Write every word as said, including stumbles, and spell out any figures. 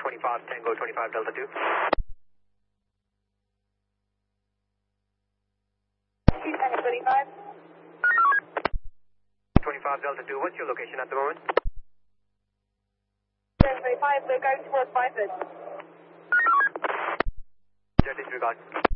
twenty-five Tango twenty-five Delta two. Tango twenty-five. twenty-five Delta two, what's your location at the moment? Tango twenty-five, we're going towards Biford. Jet disregard.